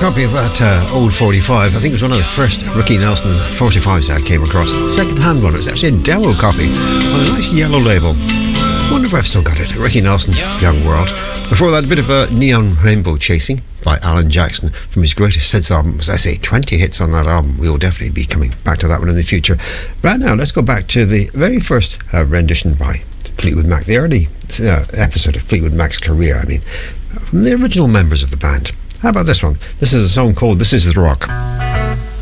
copy of that old 45. I think it was one of the first Ricky Nelson 45s I came across. Second-hand one. It was actually a demo copy on a nice yellow label. Wonder if I've still got it. Ricky Nelson, Young World. Before that, a bit of a Neon Rainbow Chasing by Alan Jackson from his Greatest Hits album. As I say, 20 hits on that album. We will definitely be coming back to that one in the future. Right now, let's go back to the very first rendition by Fleetwood Mac, the early episode of Fleetwood Mac's career, I mean, from the original members of the band. How about this one? This is a song called This Is the Rock.